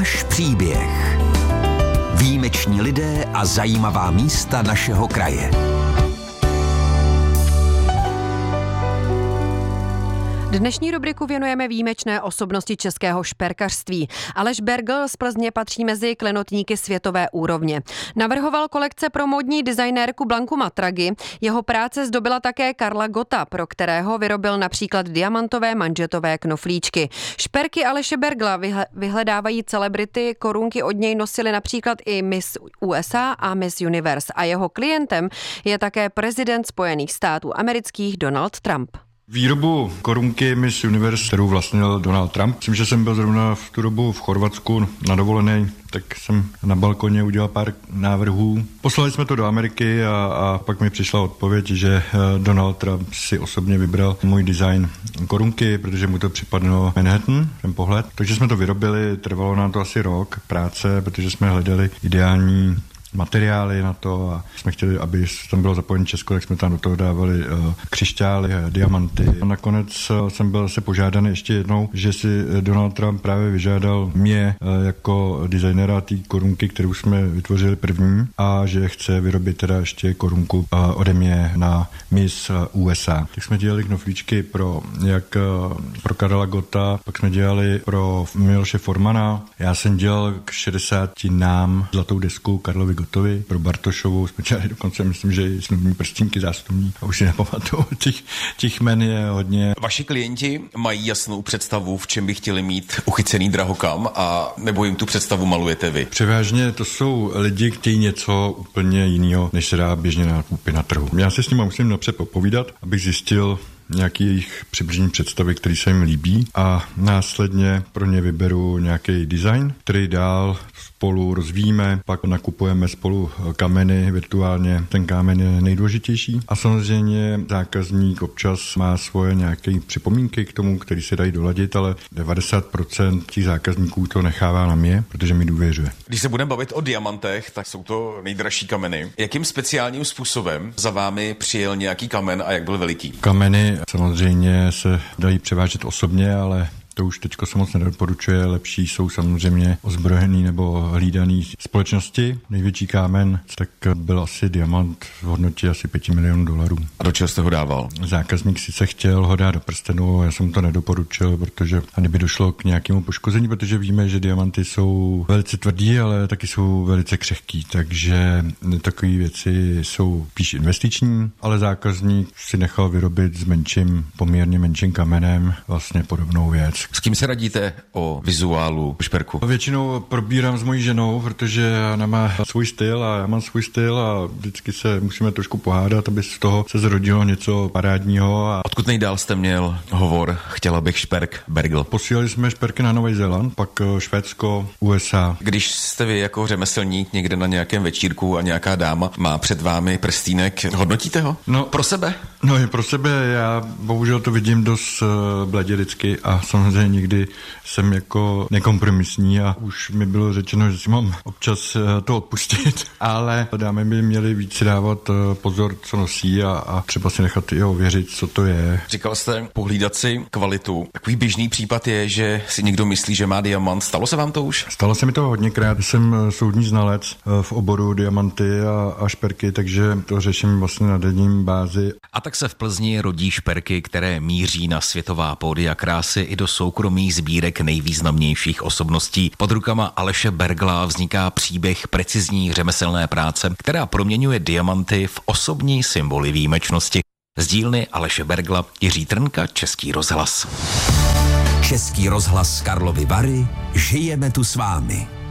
Náš příběh. Výjimeční lidé a zajímavá místa našeho kraje. Dnešní rubriku věnujeme výjimečné osobnosti českého šperkařství. Aleš Bergl z Plzně patří mezi klenotníky světové úrovně. Navrhoval kolekce pro módní designérku Blanku Matragi. Jeho práce zdobila také Karla Gotta, pro kterého vyrobil například diamantové manžetové knoflíčky. Šperky Aleše Bergla vyhledávají celebrity, korunky od něj nosily například i Miss USA a Miss Universe. A jeho klientem je také prezident Spojených států amerických Donald Trump. Výrobu korunky Miss Universe, kterou vlastnil Donald Trump. Myslím, že jsem byl zrovna v tu dobu v Chorvatsku na dovolené, tak jsem na balkoně udělal pár návrhů. Poslali jsme to do Ameriky a pak mi přišla odpověď, že Donald Trump si osobně vybral můj design korunky, protože mu to připadlo Manhattan, ten pohled. Takže jsme to vyrobili, trvalo nám to asi rok práce, protože jsme hledali ideální materiály na to a jsme chtěli, aby tam bylo zapojeno Česko, tak jsme tam do toho dávali křišťály, diamanty. A nakonec jsem byl se požádaný ještě jednou, že si Donald Trump právě vyžádal mě jako designera té korunky, kterou jsme vytvořili první, a že chce vyrobit teda ještě korunku ode mě na Miss USA. Tak jsme dělali knoflíčky jak pro Karla Gotta, pak jsme dělali pro Miloše Formana. Já jsem dělal k 60 nám zlatou desku Karlovi Gottovi, pro Bartošovou jsme dělali dokonce, myslím, že i snubní prstínky zástupní, a už si nepamatuju, těch jmen je hodně. Vaši klienti mají jasnou představu, v čem by chtěli mít uchycený drahokam, a nebo jim tu představu malujete vy? Převážně to jsou lidi, kteří něco úplně jiného, než se dá běžně nakoupit na trhu. Já se s nimi musím napřed popovídat, abych zjistil nějaký jejich přibližní představy, který se jim líbí, a následně pro ně vyberu nějaký design, který dál spolu rozvíjíme, pak nakupujeme spolu kameny virtuálně. Ten kámen je nejdůležitější a samozřejmě zákazník občas má svoje nějaké připomínky k tomu, který se dají doladit, ale 90% těch zákazníků to nechává na mě, protože mi důvěřuje. Když se budeme bavit o diamantech, tak jsou to nejdražší kameny. Jakým speciálním způsobem za vámi přijel nějaký kamen a jak byl veliký? Kameny samozřejmě se dají převážet osobně, ale to už teďko se moc nedoporučuje. Lepší jsou samozřejmě ozbrojený nebo hlídaný společnosti. Největší kámen tak byl asi diamant v hodnotě asi $5 milionů. A do čeho jste ho dával? Zákazník sice chtěl ho dát do prstenu, já jsem to nedoporučil, protože kdyby došlo k nějakému poškození, protože víme, že diamanty jsou velice tvrdý, ale taky jsou velice křehký, takže takové věci jsou spíš investiční, ale zákazník si nechal vyrobit s poměrně menším kamenem vlastně podobnou věc. S kým se radíte o vizuálu šperku? Většinou probírám s mojí ženou, protože ona má svůj styl a já mám svůj styl a vždycky se musíme trošku pohádat, aby z toho se zrodilo něco parádního. A odkud nejdál jste měl hovor Chtěla bych šperk Bergl? Posílali jsme šperky na Nový Zéland, pak Švédsko, USA. Když jste vy jako řemeslník někde na nějakém večírku a nějaká dáma má před vámi prstínek, hodnotíte ho? No, pro sebe? No i pro sebe, já bohužel to vidím dost bledě vždycky a samozřejmě někdy jsem jako nekompromisní a už mi bylo řečeno, že si mám občas to odpustit, ale dámy by měly víc dávat pozor, co nosí a třeba si nechat i ověřit, co to je. Říkal jste pohlídat si kvalitu. Takový běžný případ je, že si někdo myslí, že má diamant. Stalo se vám to už? Stalo se mi to hodněkrát. Jsem soudní znalec v oboru diamanty a šperky, takže to řeším vlastně na denním bázi. A tak se v Plzni rodí šperky, které míří na světová pódia krásy i do soukromých sbírek nejvýznamnějších osobností. Pod rukama Aleše Bergla vzniká příběh precizní řemeslné práce, která proměňuje diamanty v osobní symboly výjimečnosti. Z dílny Aleše Bergla, Jiří Trnka, Český rozhlas. Český rozhlas Karlovy Vary, žijeme tu s vámi.